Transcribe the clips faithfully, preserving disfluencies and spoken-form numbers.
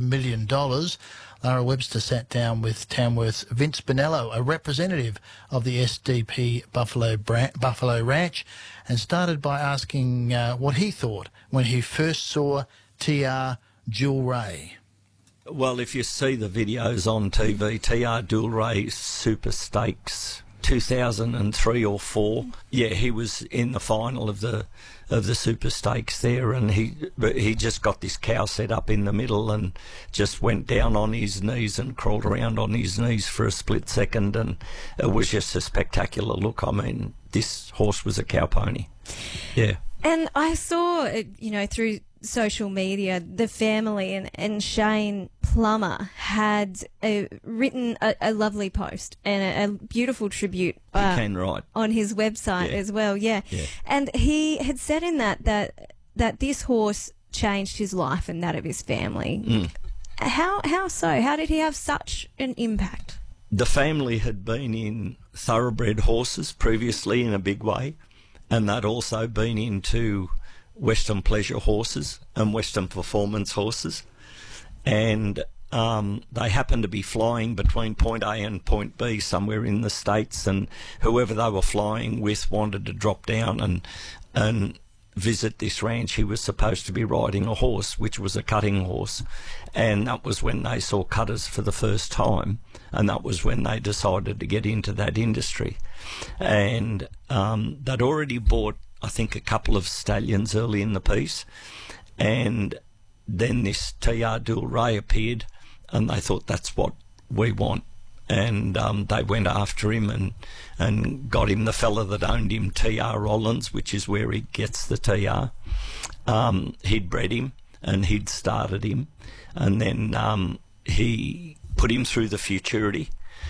million dollars. Lara Webster sat down with Tamworth's Vince Bonello, a representative of the S D P Buffalo, Bra- Buffalo Ranch, and started by asking uh, what he thought when he first saw T R Dual Ray. Well, if you see the videos on T V, T R Dual Ray Super Stakes two thousand three or four, yeah, he was in the final of the of the Super Stakes there, and he he just got this cow set up in the middle and just went down on his knees and crawled around on his knees for a split second, and it was just a spectacular look. I mean, this horse was a cow pony. Yeah. And I saw, you know, through social media, the family and, and Shane Plummer had uh, written a, a lovely post and a, a beautiful tribute uh, can write. on his website Yeah. as well. Yeah. Yeah. And he had said in that, that that this horse changed his life and that of his family. Mm. How how so? How did he have such an impact? The family had been in thoroughbred horses previously in a big way, and they'd also been into Western pleasure horses and Western performance horses, and um, they happened to be flying between point A and point B somewhere in the States, and whoever they were flying with wanted to drop down and and visit this ranch. He was supposed to be riding a horse, which was a cutting horse, and that was when they saw cutters for the first time, and that was when they decided to get into that industry. And um, they'd already bought, I think, a couple of stallions early in the piece, and then this T R Dual Ray appeared, and they thought, that's what we want. And um, they went after him and and got him, the fella that owned him, T R Rollins, which is where he gets the T R. Um, he'd bred him and he'd started him, and then um, he put him through the futurity,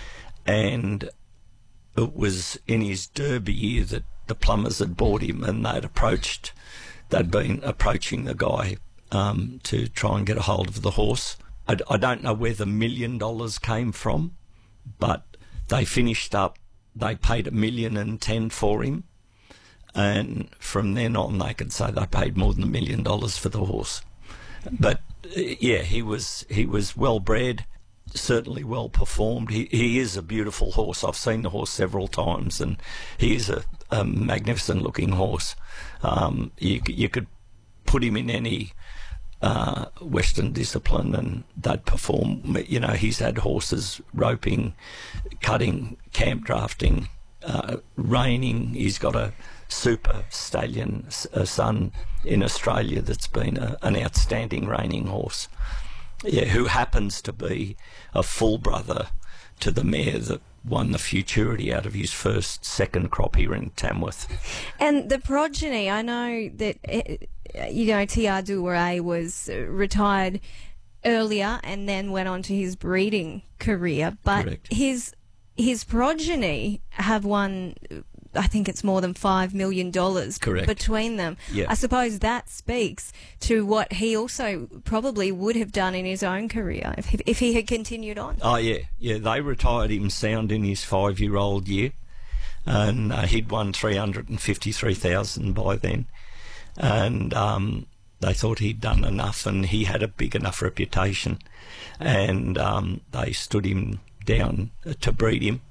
and it was in his Derby year that the Plumbers had bought him, and they'd approached, they'd been approaching the guy um, to try and get a hold of the horse. I, I don't know where the million dollars came from, but they finished up, they paid a million and ten for him, and from then on they could say they paid more than a million dollars for the horse. But yeah, he was he was well bred, certainly well performed. He he is a beautiful horse. I've seen the horse several times, and he is a, a magnificent looking horse. Um, you you could put him in any Uh, Western discipline and they'd perform. You know, he's had horses roping, cutting, camp drafting, uh, reining. He's got a super stallion, a son in Australia that's been a, an outstanding reining horse, yeah, who happens to be a full brother to the mare that won the futurity out of his first, second crop here in Tamworth. And the progeny, I know that, you know, T R Dual Ray was retired earlier and then went on to his breeding career, but Correct. his his progeny have won, I think it's more than five million dollars Correct. between them. Yeah. I suppose that speaks to what he also probably would have done in his own career if he, if he had continued on. Oh, yeah, yeah. They retired him sound in his five-year-old year, and uh, he'd won three hundred fifty-three thousand dollars by then, and um, they thought he'd done enough, and he had a big enough reputation, and um, they stood him down to breed him,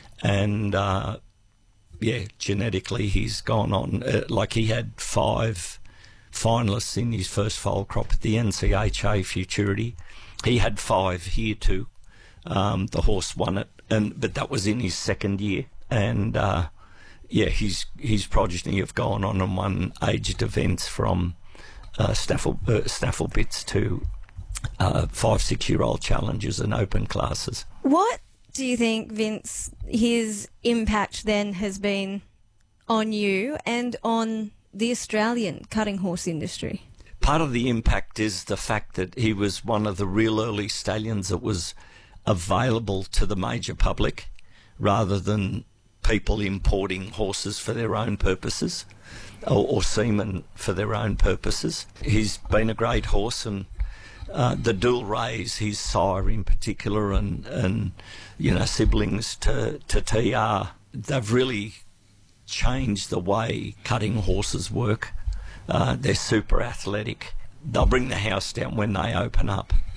and uh, yeah, genetically he's gone on. Uh, like he had five finalists in his first foal crop at the N C H A Futurity. He had five here too. Um, the horse won it, and but that was in his second year. And uh, yeah, his his progeny have gone on and won aged events from uh, snaffle uh, snaffle bits to uh, five six year old challenges and open classes. What do you think, Vince, his impact then has been on you and on the Australian cutting horse industry? Part of the impact is the fact that he was one of the real early stallions that was available to the major public rather than people importing horses for their own purposes or, or seamen for their own purposes. He's been a great horse, and uh, the Dual Rays, his sire in particular, and, and you know, siblings to, to T R, they've really changed the way cutting horses work. Uh, they're super athletic. They'll bring the house down when they open up.